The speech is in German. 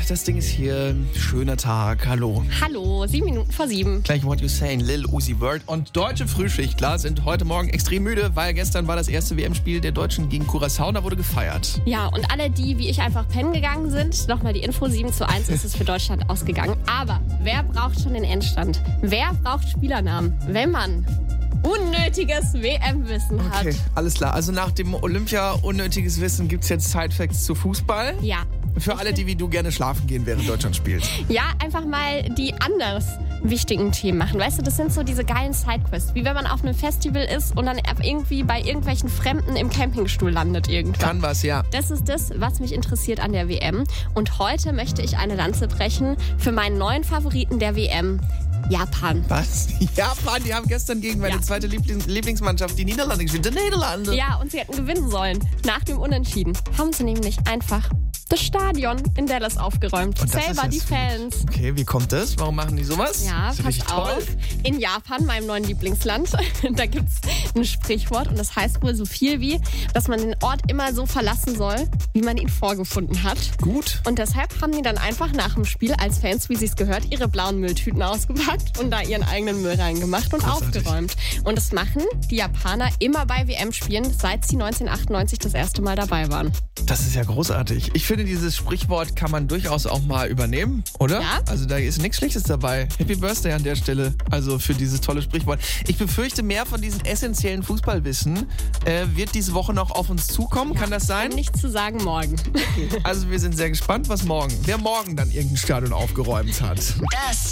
das Ding ist hier. Schöner Tag. Hallo. Hallo, 7:07. Gleich What You Saying, Lil Uzi Vert und deutsche Frühschichtler sind heute Morgen extrem müde, weil gestern war das erste WM-Spiel der Deutschen gegen Curaçao, da wurde gefeiert. Ja, und alle die, wie ich einfach pennen gegangen sind, nochmal die Info, 7:1 ist es für Deutschland ausgegangen. Aber wer braucht schon den Endstand? Wer braucht Spielernamen, wenn man unnötiges WM-Wissen hat? Okay, alles klar. Also nach dem Olympia unnötiges Wissen gibt es jetzt Side-Facts zu Fußball. Ja. Für alle, die wie du gerne schlafen gehen, während Deutschland spielt. Ja, einfach mal die anders wichtigen Themen machen. Weißt du, das sind so diese geilen Sidequests. Wie wenn man auf einem Festival ist und dann irgendwie bei irgendwelchen Fremden im Campingstuhl landet irgendwann. Kann was, ja. Das ist das, was mich interessiert an der WM. Und heute möchte ich eine Lanze brechen für meinen neuen Favoriten der WM. Japan. Was? Japan, die haben gestern gegen meine zweite Lieblingsmannschaft, die Niederlande, gespielt. Die Niederlande. Ja, und sie hätten gewinnen sollen. Nach dem Unentschieden haben sie nämlich einfach das Stadion in Dallas aufgeräumt. Selber die Fans. Okay, wie kommt das? Warum machen die sowas? Ja, das ist pass richtig auf. toll. In Japan, meinem neuen Lieblingsland, da gibt es ein Sprichwort und das heißt wohl so viel wie, dass man den Ort immer so verlassen soll, wie man ihn vorgefunden hat. Gut. Und deshalb haben die dann einfach nach dem Spiel als Fans, wie sie es gehört, ihre blauen Mülltüten ausgepackt und da ihren eigenen Müll reingemacht und aufgeräumt. Und das machen die Japaner immer bei WM-Spielen, seit sie 1998 das erste Mal dabei waren. Das ist ja großartig. Ich finde, dieses Sprichwort kann man durchaus auch mal übernehmen, oder? Ja. Also da ist nichts Schlechtes dabei. Happy Birthday an der Stelle, also für dieses tolle Sprichwort. Ich befürchte, mehr von diesem essentiellen Fußballwissen wird diese Woche noch auf uns zukommen. Kann das sein? Um nicht zu sagen morgen. Also wir sind sehr gespannt, wer morgen dann irgendein Stadion aufgeräumt hat. Das